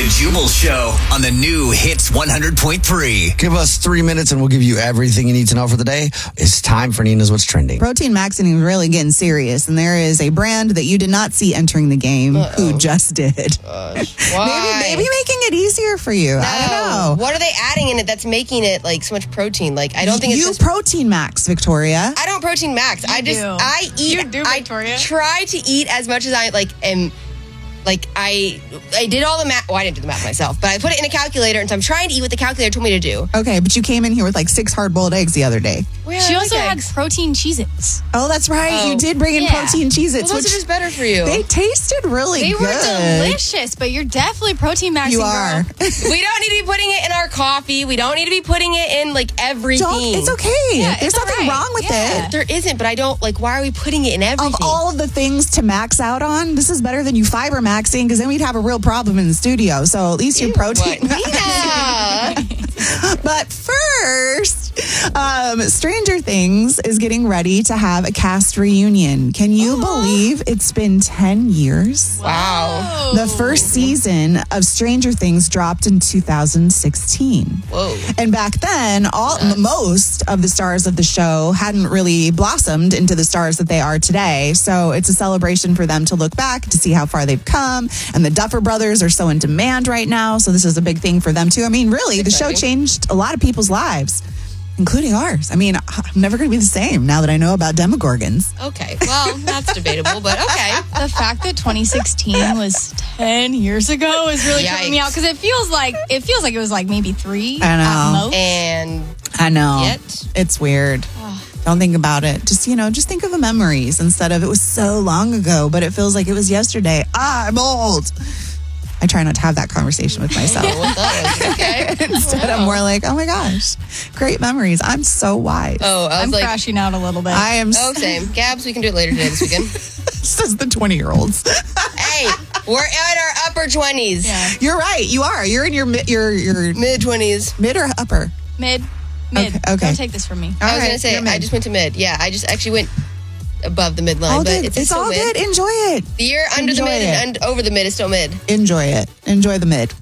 The Jubal Show on the new Hits 100.3. Give us 3 minutes and we'll give you everything you need to know for the day. It's time for Nina's What's Trending. Protein Maxing is really getting serious, and there is a brand that you did not see entering the game who just did. Why? Maybe making it easier for you. I don't know. What are they adding in it that's making it like so much protein? Like I don't think it's you just Protein Max, Victoria. I don't protein max. I eat. You do, Victoria. I try to eat as much as I am. Like I did all the math. Well, I didn't do the math myself, but I put it in a calculator, and so I'm trying to eat what the calculator told me to do. Okay, but you came in here with like 6 hard-boiled eggs the other day. She also had protein Cheez-Its. Oh, that's right. You did bring in protein Cheez-Its. Well, those are just better for you. They tasted really They good. were delicious, but you're definitely protein maxing. You are. We don't need to be putting it in our coffee. We don't need to be putting it in like everything. It's okay. Yeah, There's it's nothing all right. wrong with Yeah. it. There isn't, but I don't like. Why are we putting it in everything? Of all of the things to max out on, this is better than you fiber maxing, because then we'd have a real problem in the studio. So at least you're protein. Yeah. But first, Stranger Things is getting ready to have a cast reunion. Can you believe it's been 10 years? Wow. The first season of Stranger Things dropped in 2016. Whoa. And back then, most of the stars of the show hadn't really blossomed into the stars that they are today. So it's a celebration for them to look back to see how far they've come. And the Duffer Brothers are so in demand right now. So this is a big thing for them too. I mean, really, the show changed a lot of people's lives, including ours. I mean, I'm never going to be the same now that I know about Demogorgons. Okay. Well, that's debatable, but okay. The fact that 2016 was 10 years ago is really tripping me Yikes. out, because it feels like it was like maybe 3 I know. at most. And I know. Yet? It's weird. Don't think about it. Just think of the memories instead of it was so long ago, but it feels like it was yesterday. I'm old. I try not to have that conversation with myself. okay. Instead, I'm more like, oh my gosh, great memories. I'm so wise. Oh, I was I'm like, crashing out a little bit. I am. oh, same. Gabs, we can do it later today this weekend. Says the 20-year-olds. Hey, we're in our upper 20s. Yeah. You're right. You are. You're in your Mid 20s. mid or upper. Mid. Okay. Don't take this from me. All I was right, going to say, you're mid. I just went to mid. Yeah, I just actually went above the midline, all but good. it's It's still all mid. good. Enjoy it. The year under the Enjoy mid it. and over the mid is still mid. Enjoy it. Enjoy the mid.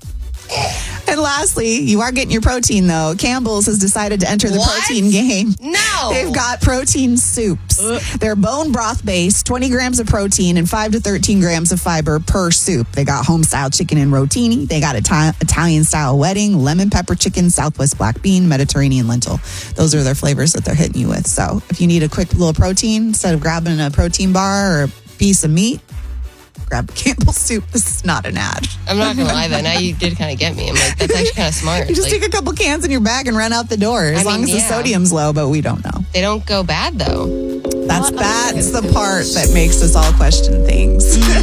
And lastly, you are getting your protein, though. Campbell's has decided to enter the What? protein game. No. They've got protein soups. They're bone broth based, 20 grams of protein and 5 to 13 grams of fiber per soup. They got home style chicken and rotini. They got Italian style wedding, lemon pepper chicken, Southwest black bean, Mediterranean lentil. Those are their flavors that they're hitting you with. So if you need a quick little protein, instead of grabbing a protein bar or a piece of meat, grab Campbell's soup. This is not an ad. I'm not going to lie, though. Now you did kind of get me. I'm like, that's actually kind of smart. You just Like, take a couple cans in your bag and run out the door, as long as the yeah. sodium's low, but we don't know. they don't go bad, though. That's the part that makes us all question things.